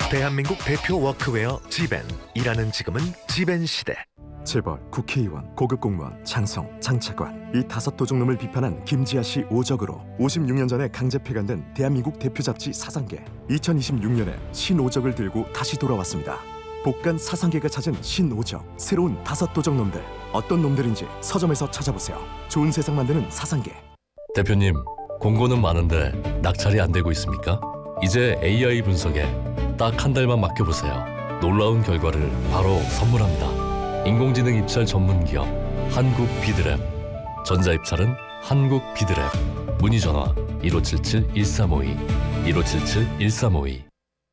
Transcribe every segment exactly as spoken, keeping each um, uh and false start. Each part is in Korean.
대한민국 대표 워크웨어 지벤. 일하는 지금은 지벤 시대. 재벌, 국회의원, 고급 공무원, 장성, 장차관 이 다섯 도둑놈을 비판한 김지아 씨 오적으로 오십육 년 전에 강제 폐간된 대한민국 대표 잡지 사상계. 이천이십육 년에 신오적을 들고 다시 돌아왔습니다. 복간 사상계가 찾은 신오적, 새로운 다섯 도적놈들. 어떤 놈들인지 서점에서 찾아보세요. 좋은 세상 만드는 사상계. 대표님, 공고는 많은데 낙찰이 안 되고 있습니까? 이제 에이아이 분석에 딱 한 달만 맡겨보세요. 놀라운 결과를 바로 선물합니다. 인공지능 입찰 전문 기업 한국 비드랩. 전자 입찰은 한국 비드랩. 문의 전화 일오칠칠 일삼오이 일오칠칠 일삼오이.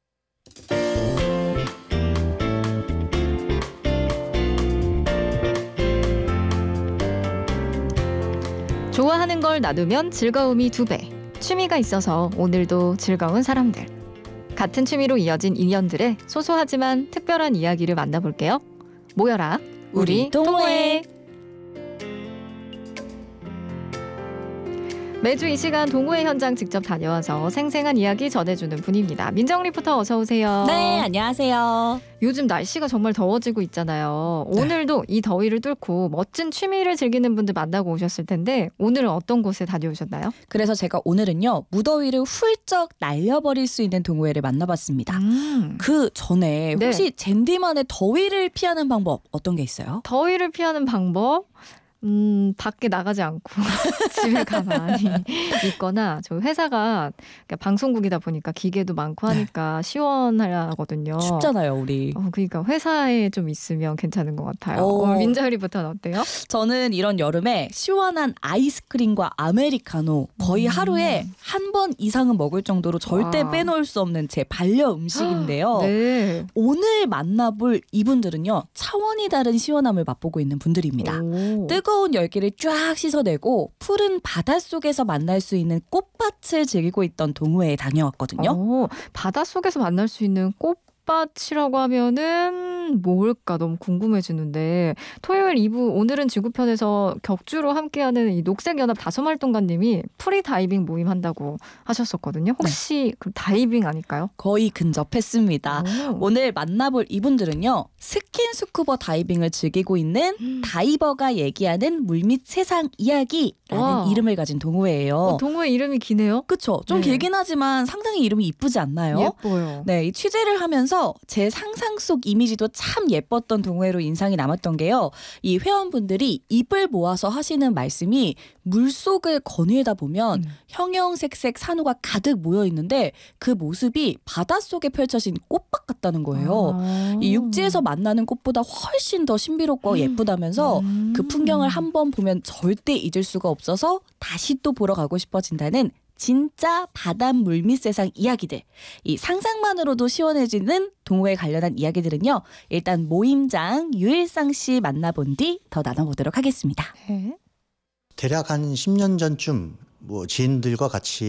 좋아하는 걸 나누면 즐거움이 두 배. 취미가 있어서 오늘도 즐거운 사람들. 같은 취미로 이어진 인연들의 소소하지만 특별한 이야기를 만나볼게요. 모여라, 우리 동호회. 매주 이 시간 동호회 현장 직접 다녀와서 생생한 이야기 전해주는 분입니다. 민정 리포터 어서 오세요. 네, 안녕하세요. 요즘 날씨가 정말 더워지고 있잖아요. 오늘도 이 더위를 뚫고 멋진 취미를 즐기는 분들 만나고 오셨을 텐데 오늘은 어떤 곳에 다녀오셨나요? 그래서 제가 오늘은요, 무더위를 훌쩍 날려버릴 수 있는 동호회를 만나봤습니다. 음. 그 전에 혹시 네. 젠디만의 더위를 피하는 방법 어떤 게 있어요? 더위를 피하는 방법? 음, 밖에 나가지 않고 집에 가만히 있거나, 저 회사가 방송국이다 보니까 기계도 많고 하니까 네. 시원하거든요. 춥잖아요, 우리. 어, 그러니까 회사에 좀 있으면 괜찮은 것 같아요. 어, 민자리부터는 어때요? 저는 이런 여름에 시원한 아이스크림과 아메리카노 거의 음. 하루에 한 번 이상은 먹을 정도로 절대 와. 빼놓을 수 없는 제 반려 음식인데요. 네. 오늘 만나볼 이분들은요, 차원이 다른 시원함을 맛보고 있는 분들입니다. 오. 뜨거운 열기를 쫙 씻어내고 푸른 바닷속에서 만날 수 있는 꽃밭을 즐기고 있던 동호회에 다녀왔거든요. 오, 바닷속에서 만날 수 있는 꽃밭이라고 하면은 뭘까 너무 궁금해지는데, 토요일 이 부 오늘은 지구편에서 격주로 함께하는 이 녹색연합 다솜활동가님이 프리다이빙 모임 한다고 하셨었거든요. 혹시 네. 그럼 다이빙 아닐까요? 거의 근접했습니다. 오. 오늘 만나볼 이분들은요, 스킨스쿠버 다이빙을 즐기고 있는 음. 다이버가 얘기하는 물밑 세상 이야기라는 와. 이름을 가진 동호회예요. 어, 동호회 이름이 기네요. 그렇죠. 좀 네. 길긴 하지만 상당히 이름이 이쁘지 않나요? 예뻐요. 네, 이 취재를 하면서 제 상상 속 이미지도 참 예뻤던 동호회로 인상이 남았던 게요, 이 회원분들이 입을 모아서 하시는 말씀이 물속을 거닐다 보면 음. 형형색색 산호가 가득 모여 있는데 그 모습이 바닷속에 펼쳐진 꽃밭 같다는 거예요. 아. 이 육지에서 만나는 꽃보다 훨씬 더 신비롭고 음. 예쁘다면서 음. 그 풍경을 한번 보면 절대 잊을 수가 없어서 다시 또 보러 가고 싶어진다는 진짜 바닷물 밑 세상 이야기들. 이 상상만으로도 시원해지는 동호회 관련한 이야기들은요, 일단 모임장 유일상 씨 만나본 뒤 더 나눠보도록 하겠습니다. 네. 대략 한 십 년 전쯤 뭐 지인들과 같이